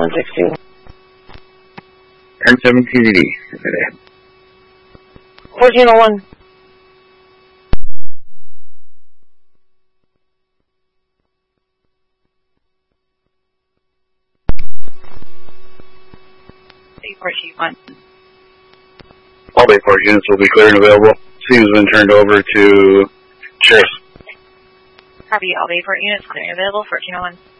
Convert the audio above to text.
160. Turn 17 DD. 1401. All Bayport units will be clear and available. Scene has been turned over to Sheriff. Copy, all Bayport units clear and available, 1401.